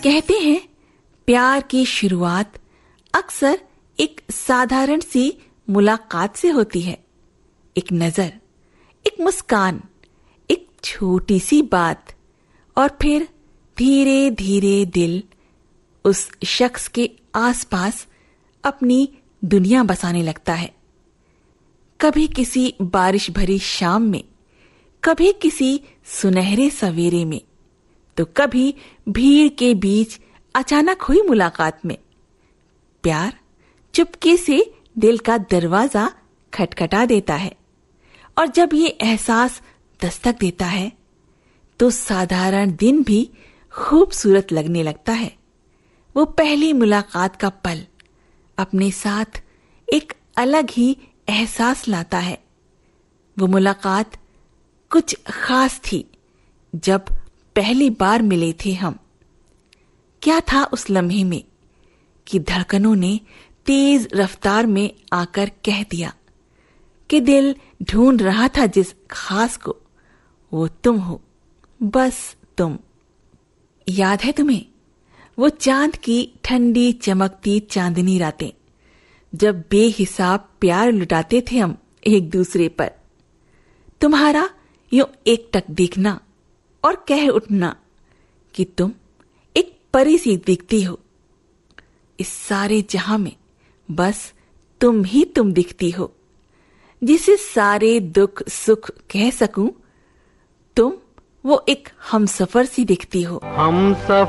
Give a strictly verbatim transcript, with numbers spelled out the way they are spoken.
कहते हैं प्यार की शुरुआत अक्सर एक साधारण सी मुलाकात से होती है। एक नजर, एक मुस्कान, एक छोटी सी बात, और फिर धीरे धीरे दिल उस शख्स के आसपास अपनी दुनिया बसाने लगता है। कभी किसी बारिश भरी शाम में, कभी किसी सुनहरे सवेरे में, तो कभी भीड़ के बीच अचानक हुई मुलाकात में। प्यार चुपके से दिल का दरवाजा खटखटा देता है, और जब ये एहसास दस्तक देता है तो साधारण दिन भी खूबसूरत लगने लगता है। वो पहली मुलाकात का पल अपने साथ एक अलग ही एहसास लाता है। वो मुलाकात कुछ खास थी जब पहली बार मिले थे हम। क्या था उस लम्हे में कि धड़कनों ने तेज रफ्तार में आकर कह दिया कि दिल ढूंढ रहा था जिस खास को, वो तुम हो, बस तुम। याद है तुम्हें वो चांद की ठंडी चमकती चांदनी रातें, जब बेहिसाब प्यार लुटाते थे हम एक दूसरे पर। तुम्हारा यूं एकटक दिखना और कह उठना कि तुम एक परी सी दिखती हो। इस सारे जहां में बस तुम ही तुम दिखती हो, जिसे सारे दुख सुख कह सकूं। तुम वो एक हमसफर सी दिखती हो। हमसफर